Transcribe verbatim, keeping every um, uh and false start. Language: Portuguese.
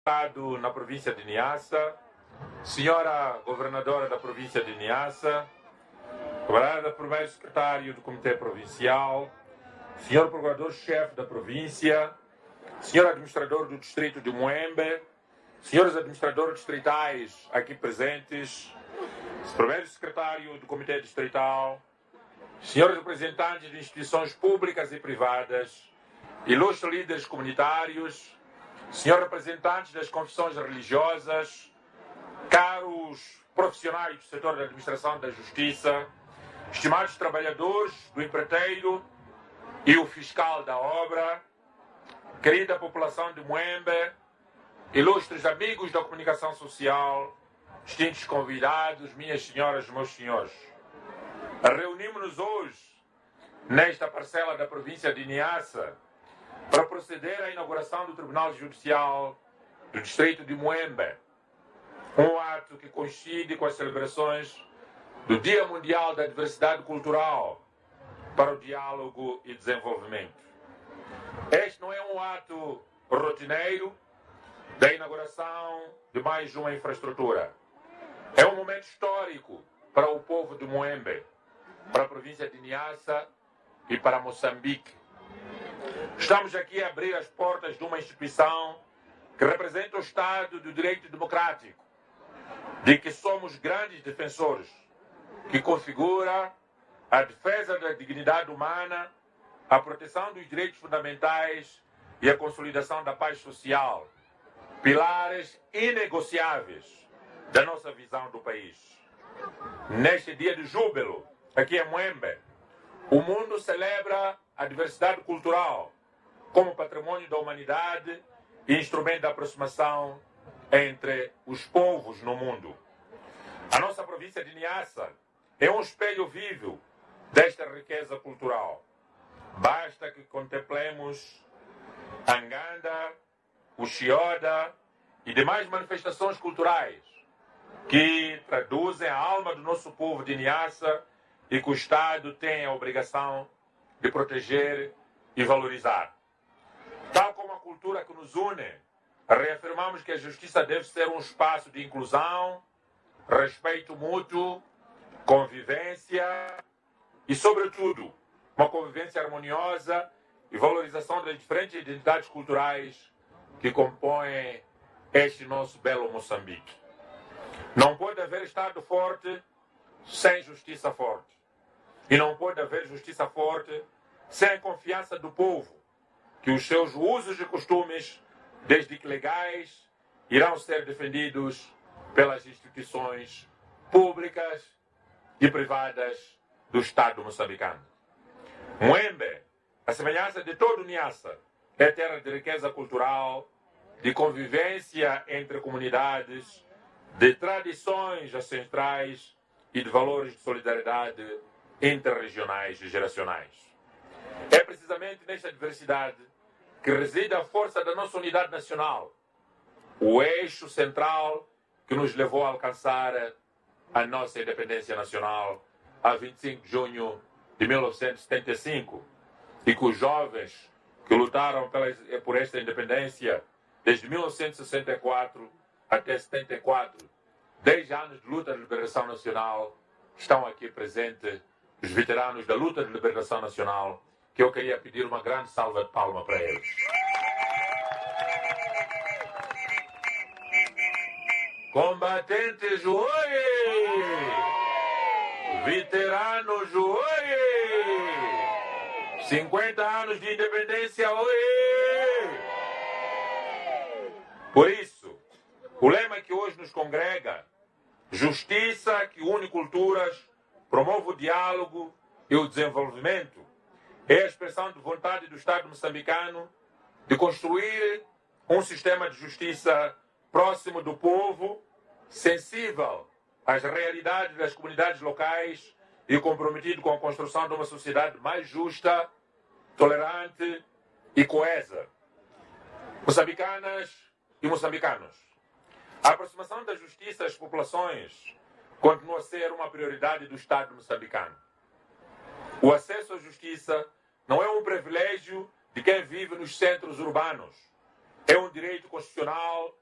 Estado na província de Niassa, senhora governadora da província de Niassa, camarada primeiro secretário do Comitê Provincial, senhor procurador-chefe da província, senhor administrador do distrito de Muembe, senhores administradores distritais aqui presentes, primeiro secretário do Comitê Distrital, senhores representantes de instituições públicas e privadas, ilustres líderes comunitários, senhores representantes das confissões religiosas, caros profissionais do setor da administração da justiça, estimados trabalhadores do empreiteiro e o fiscal da obra, querida população de Muembe, ilustres amigos da comunicação social, distintos convidados, minhas senhoras e meus senhores. Reunimos-nos hoje, nesta parcela da província de Niassa, para proceder à inauguração do Tribunal Judicial do Distrito de Muembe, um ato que coincide com as celebrações do Dia Mundial da Diversidade Cultural para o Diálogo e Desenvolvimento. Este não é um ato rotineiro da inauguração de mais uma infraestrutura. É um momento histórico para o povo de Muembe, para a província de Niassa e para Moçambique. Estamos aqui a abrir as portas de uma instituição que representa o Estado do direito democrático, de que somos grandes defensores, que configura a defesa da dignidade humana, a proteção dos direitos fundamentais e a consolidação da paz social, pilares inegociáveis da nossa visão do país. Neste dia de júbilo, aqui em Muembe, o mundo celebra a diversidade cultural como patrimônio da humanidade e instrumento da aproximação entre os povos no mundo. A nossa província de Niassa é um espelho vivo desta riqueza cultural. Basta que contemplemos a Nganda, o Xioda e demais manifestações culturais que traduzem a alma do nosso povo de Niassa e que o Estado tem a obrigação de proteger e valorizar. Tal como a cultura que nos une, reafirmamos que a justiça deve ser um espaço de inclusão, respeito mútuo, convivência e, sobretudo, uma convivência harmoniosa e valorização das diferentes identidades culturais que compõem este nosso belo Moçambique. Não pode haver Estado forte sem justiça forte. E não pode haver justiça forte sem a confiança do povo, que os seus usos e costumes, desde que legais, irão ser defendidos pelas instituições públicas e privadas do Estado moçambicano. Muembe, a semelhança de todo Niassa, é terra de riqueza cultural, de convivência entre comunidades, de tradições ancestrais e de valores de solidariedade interregionais e geracionais. É precisamente nesta diversidade que reside a força da nossa unidade nacional, o eixo central que nos levou a alcançar a nossa independência nacional a vinte e cinco de junho de mil novecentos e setenta e cinco, e que os jovens que lutaram pela, por esta independência desde mil novecentos e sessenta e quatro até setenta e quatro, dez anos de luta de liberação nacional, estão aqui presentes os veteranos da luta de libertação nacional, que eu queria pedir uma grande salva de palmas para eles. Combatentes, oi! Veteranos, oi! cinquenta anos de independência, oi! Por isso, o lema que hoje nos congrega, justiça que une culturas, promove o diálogo e o desenvolvimento, é a expressão de vontade do Estado moçambicano de construir um sistema de justiça próximo do povo, sensível às realidades das comunidades locais e comprometido com a construção de uma sociedade mais justa, tolerante e coesa. Moçambicanas e moçambicanos, a aproximação da justiça às populações continua a ser uma prioridade do Estado moçambicano. O acesso à justiça não é um privilégio de quem vive nos centros urbanos. É um direito constitucional